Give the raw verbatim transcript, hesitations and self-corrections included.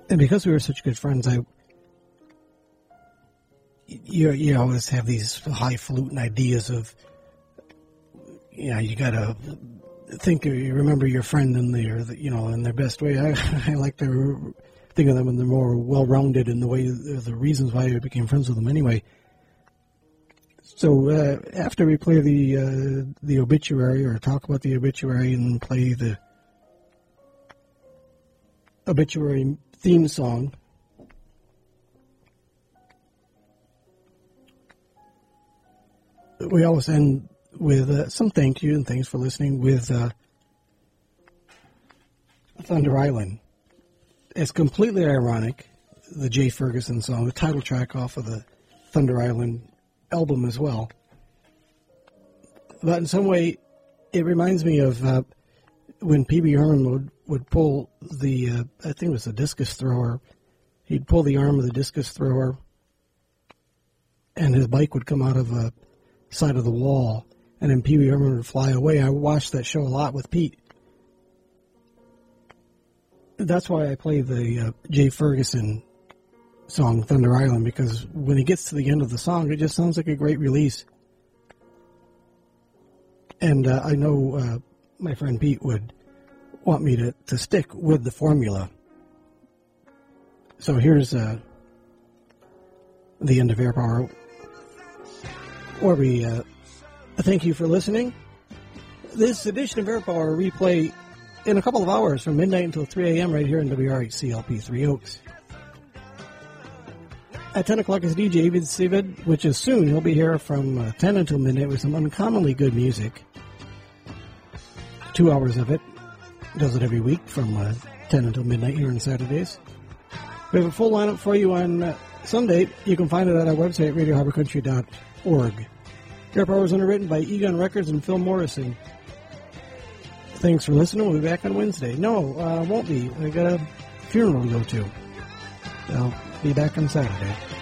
And because we were such good friends, I you you always have these highfalutin ideas of, you know, you got to think, you remember your friend in their, you know, in their best way. I, I like to think of them in the more well-rounded in the way, the reasons why I became friends with them anyway. So uh, after we play the uh, the obituary, or talk about the obituary, and play the obituary theme song, we always end with uh, some thank you and thanks for listening with uh, Thunder Island. It's completely ironic, the Jay Ferguson song, the title track off of the Thunder Island album as well. But in some way, it reminds me of uh, when Pee Wee Herman would, would pull the, uh, I think it was the discus thrower, he'd pull the arm of the discus thrower, and his bike would come out of the side of the wall, and then Pee Wee Herman would fly away. I watched that show a lot with Pete. That's why I play the uh, Jay Ferguson song, Thunder Island, because when he gets to the end of the song, it just sounds like a great release. And uh, I know uh, my friend Pete would want me to, to stick with the formula. So here's uh, the end of Air Power, where we uh, thank you for listening. This edition of Air Power replay in a couple of hours from midnight until three a.m. right here in W R H C L P Three Oaks. At ten o'clock is D J David Sivid, which is soon. He'll be here from uh, ten until midnight with some uncommonly good music. Two hours of it. Does it every week from uh, ten until midnight here on Saturdays. We have a full lineup for you on uh, Sunday. You can find it at our website, radio harbor country dot org. Air Power is underwritten by Egon Records and Phil Morrison. Thanks for listening. We'll be back on Wednesday. No, uh, won't be. I got a funeral to go to. I'll be back on Saturday.